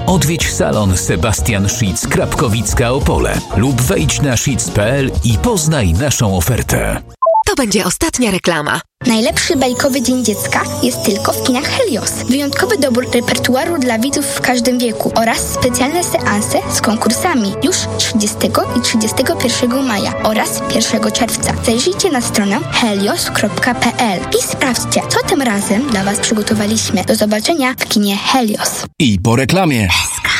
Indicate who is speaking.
Speaker 1: Odwiedź salon Sebastian Szitz Krapkowicka Opole lub wejdź na szitz.pl i poznaj naszą ofertę.
Speaker 2: To będzie ostatnia reklama.
Speaker 3: Najlepszy bajkowy Dzień Dziecka jest tylko w kinach Helios. Wyjątkowy dobór repertuaru dla widzów w każdym wieku oraz specjalne seanse z konkursami już 30 i 31 maja oraz 1 czerwca. Zajrzyjcie na stronę helios.pl i sprawdźcie, co tym razem dla Was przygotowaliśmy. Do zobaczenia w kinie Helios.
Speaker 4: I po reklamie.